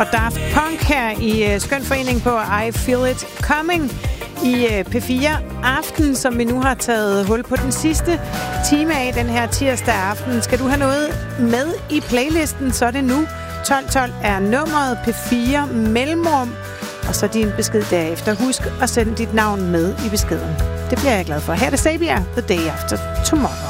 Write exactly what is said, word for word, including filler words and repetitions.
og Daft Punk her i uh, Skøn Forening på I Feel It Coming i uh, P fire Aften, som vi nu har taget hul på den sidste time af den her tirsdag aften. Skal du have noget med i playlisten, så er det nu. tolv tolv er nummeret, P fire mellemrum, og så din besked derefter. Husk at sende dit navn med i beskeden. Det bliver jeg glad for. Her er det Sabia, The Day After Tomorrow.